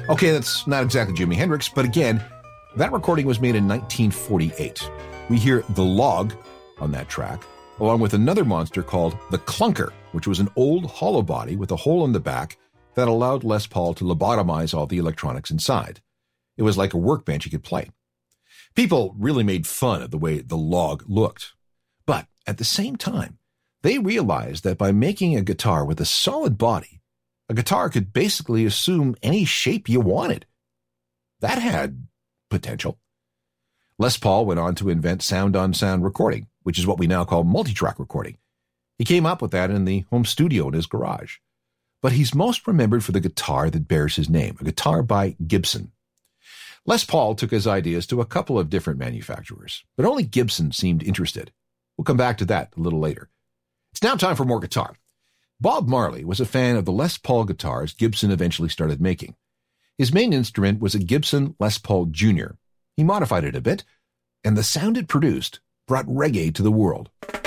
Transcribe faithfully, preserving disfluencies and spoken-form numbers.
Okay, that's not exactly Jimi Hendrix, but again, that recording was made in nineteen forty-eight. We hear The Log on that track, along with another monster called the Clunker, which was an old hollow body with a hole in the back that allowed Les Paul to lobotomize all the electronics inside. It was like a workbench he could play. People really made fun of the way the Log looked. But at the same time, they realized that by making a guitar with a solid body, a guitar could basically assume any shape you wanted. That had potential. Les Paul went on to invent sound-on-sound recording, which is what we now call multi-track recording. He came up with that in the home studio in his garage. But he's most remembered for the guitar that bears his name, a guitar by Gibson. Les Paul took his ideas to a couple of different manufacturers, but only Gibson seemed interested. We'll come back to that a little later. It's now time for more guitar. Bob Marley was a fan of the Les Paul guitars Gibson eventually started making. His main instrument was a Gibson Les Paul Junior He modified it a bit, and the sound it produced brought reggae to the world.